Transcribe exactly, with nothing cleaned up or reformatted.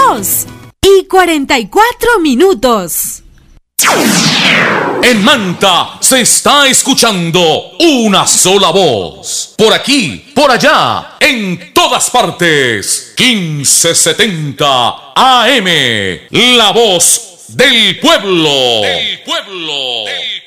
dos y cuarenta y cuatro minutos. En Manta se está escuchando una sola voz. Por aquí, por allá, en todas partes. quince setenta A M. La voz del pueblo. Del pueblo. Del